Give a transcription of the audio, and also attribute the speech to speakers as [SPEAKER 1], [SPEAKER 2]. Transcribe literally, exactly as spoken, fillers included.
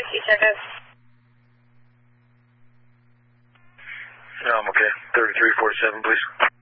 [SPEAKER 1] taxi checkup.
[SPEAKER 2] No, I'm okay. thirty-three forty-seven, please.